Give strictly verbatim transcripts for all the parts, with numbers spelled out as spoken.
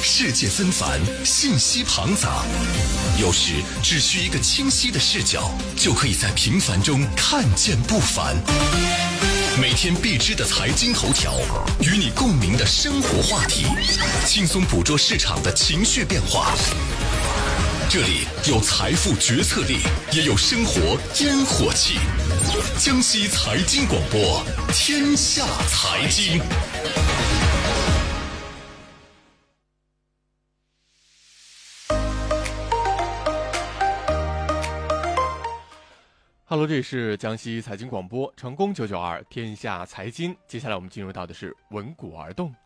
世界纷繁，信息庞杂，有时只需一个清晰的视角，就可以在平凡中看见不凡。每天必知的财经头条，与你共鸣的生活话题，轻松捕捉市场的情绪变化。这里有财富决策力，也有生活烟火气。江西财经广播，天下财经。 Hello， 这里是江西财经广播，成功九九二天下财经。接下来我们进入到的是闻股而动。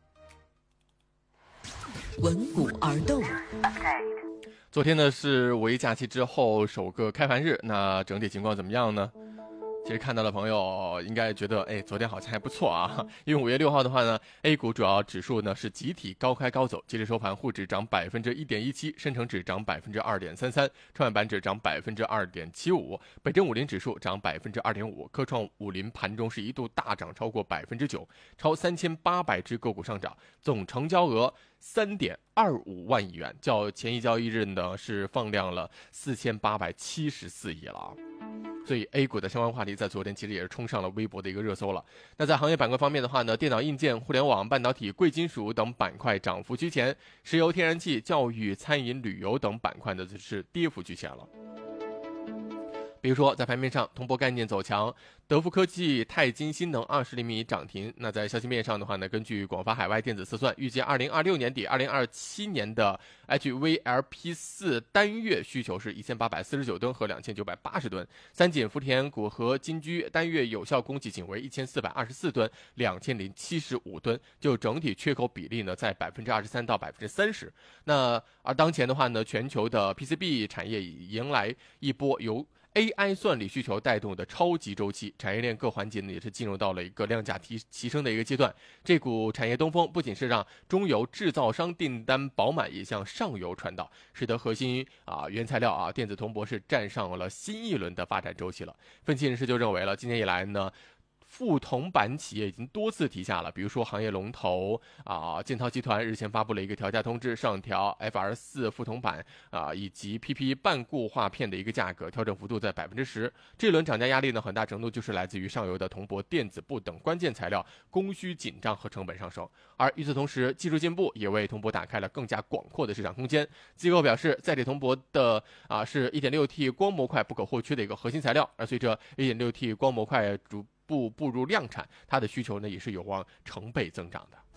闻股而动。 昨天呢是五一假期之后首个开盘日，那整体情况怎么样呢？其实看到的朋友应该觉得，哎，昨天好像还不错啊。因为五月六号的话呢 ，A 股主要指数呢是集体高开高走，截至收盘，沪指涨百分之一点一七，深成指涨百分之二点三三，创业板指涨百分之二点七五，北证五零指数涨百分之二点五，科创五零盘中是一度大涨超过百分之九，超三千八百只个股上涨，总成交额三点二五万亿元，较前一交易日呢是放量了四千八百七十四亿了。所以 A 股的相关话题在昨天其实也是冲上了微博的一个热搜了。那在行业板块方面的话呢，电脑硬件、互联网、半导体、贵金属等板块涨幅居前，石油、天然气、教育、餐饮、旅游等板块呢就是跌幅居前了。比如说在盘面上，铜箔概念走强，德福科技、泰金、新能二十厘米涨停。那在消息面上的话呢，根据广发海外电子测算，预计二零二六年底、二零二七年的 H V L P 四 单月需求是一千八百四十九吨和两千九百八十吨，三井、福田、谷和金居单月有效供给仅为一千四百二十四吨、两千零七十五吨，就整体缺口比例呢在百分之二十三到百分之三十。那而当前的话呢，全球的 P C B 产业迎来一波由A I 算力需求带动的超级周期，产业链各环节呢也是进入到了一个量价提提升的一个阶段。这股产业东风不仅是让中游制造商订单饱满，也向上游传导，使得核心啊原材料啊电子铜箔是站上了新一轮的发展周期了。分析人士就认为了，今年以来呢，副铜板企业已经多次提价了，比如说行业龙头啊，建滔集团日前发布了一个调价通知，上调 F R 四 副铜板啊以及 P P 半固化片的一个价格，调整幅度在百分之十。这轮涨价压力呢，很大程度就是来自于上游的铜箔、电子布等关键材料供需紧张和成本上升。而与此同时，技术进步也为铜箔打开了更加广阔的市场空间。机构表示，载体铜箔的啊是 一点六 T 光模块不可或缺的一个核心材料，而随着 一点六 T 光模块逐步步入量产，它的需求呢也是有望成倍增长的。